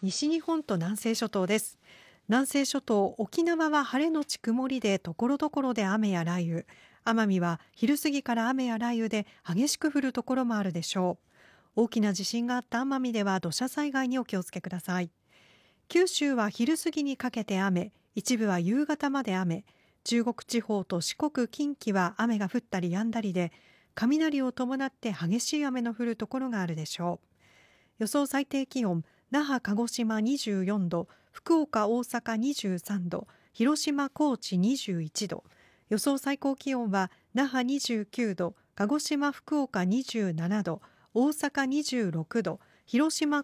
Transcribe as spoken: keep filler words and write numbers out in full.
西日本と南西諸島です。南西諸島、沖縄は晴れのち曇りで所々で雨や雷雨。奄美は昼過ぎから雨や雷雨で激しく降るところもあるでしょう。大きな地震があった奄美では土砂災害にお気をつけください。九州は昼過ぎにかけて雨、一部は夕方まで雨。中国地方と四国、近畿は雨が降ったり止んだりで、雷を伴って激しい雨の降るところがあるでしょう。予想最低気温、那覇、鹿児島にじゅうよんど、福岡、大阪にじゅうさんど、広島、高知にじゅういちど。予想最高気温は那覇にじゅうきゅうど、鹿児島、福岡にじゅうななど、大阪にじゅうろくど、広島、